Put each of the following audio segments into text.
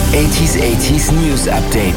80s News Update.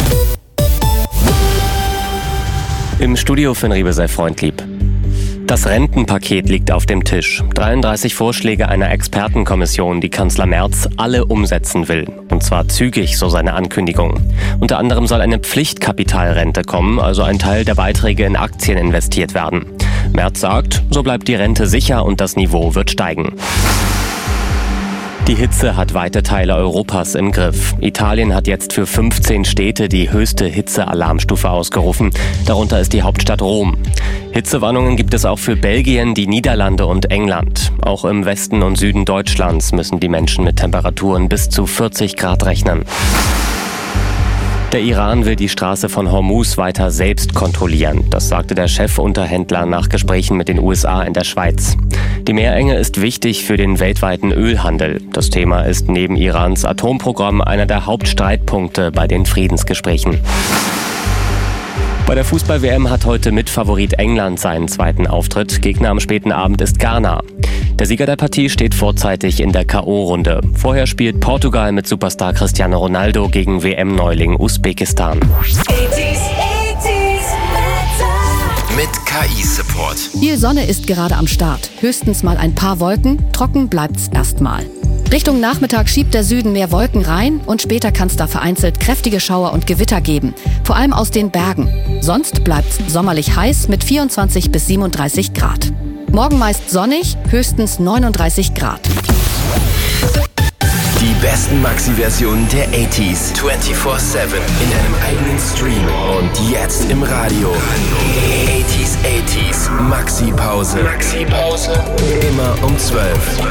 Im Studio Finn Riebe, sei freundlieb. Das Rentenpaket liegt auf dem Tisch. 33 Vorschläge einer Expertenkommission, die Kanzler Merz alle umsetzen will. Und zwar zügig, so seine Ankündigung. Unter anderem soll eine Pflichtkapitalrente kommen, also ein Teil der Beiträge in Aktien investiert werden. Merz sagt, so bleibt die Rente sicher und das Niveau wird steigen. Die Hitze hat weite Teile Europas im Griff. Italien hat jetzt für 15 Städte die höchste Hitzealarmstufe ausgerufen. Darunter ist die Hauptstadt Rom. Hitzewarnungen gibt es auch für Belgien, die Niederlande und England. Auch im Westen und Süden Deutschlands müssen die Menschen mit Temperaturen bis zu 40 Grad rechnen. Der Iran will die Straße von Hormuz weiter selbst kontrollieren. Das sagte der Chefunterhändler nach Gesprächen mit den USA in der Schweiz. Die Meerenge ist wichtig für den weltweiten Ölhandel. Das Thema ist neben Irans Atomprogramm einer der Hauptstreitpunkte bei den Friedensgesprächen. Bei der Fußball-WM hat heute Mitfavorit England seinen zweiten Auftritt. Gegner am späten Abend ist Ghana. Der Sieger der Partie steht vorzeitig in der K.O.-Runde. Vorher spielt Portugal mit Superstar Cristiano Ronaldo gegen WM-Neuling Usbekistan. 80s Mit KI-Support. Viel Sonne ist gerade am Start. Höchstens mal ein paar Wolken, trocken bleibt's erstmal. Richtung Nachmittag schiebt der Süden mehr Wolken rein und später kann es da vereinzelt kräftige Schauer und Gewitter geben. Vor allem aus den Bergen. Sonst bleibt's sommerlich heiß mit 24 bis 37 Grad. Morgen meist sonnig, höchstens 39 Grad. Die besten Maxi-Versionen der 80s 24/7 in einem eigenen Stream und jetzt im Radio. 80s Maxi-Pause. Immer um 12.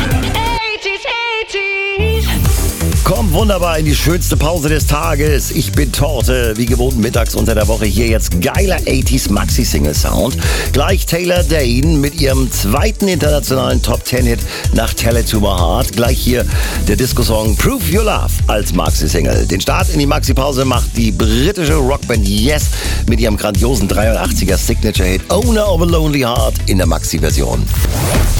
Kommt wunderbar in die schönste Pause des Tages. Ich bin Torte, wie gewohnt mittags unter der Woche hier jetzt geiler 80s Maxi-Single-Sound. Gleich Taylor Dayne mit ihrem zweiten internationalen Top-10-Hit nach Tell It To My Heart. Gleich hier der Disco-Song Prove Your Love als Maxi-Single. Den Start in die Maxi-Pause macht die britische Rockband Yes mit ihrem grandiosen 83er Signature-Hit Owner of a Lonely Heart in der Maxi-Version.